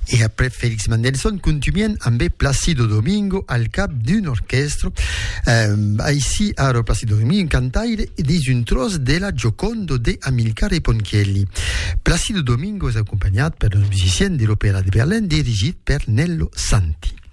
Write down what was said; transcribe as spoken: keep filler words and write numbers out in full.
E après Félix Mendelssohn, continuem amb Placido Domingo al cap d'un orchestre. Euh, ici, a Placido Domingo cantaire dis un tros de la Giocondo de Amilcare Ponchielli. Placido Domingo és acompanyat per els musiciens de l'Òpera de Berlín dirigit per Nello Santi.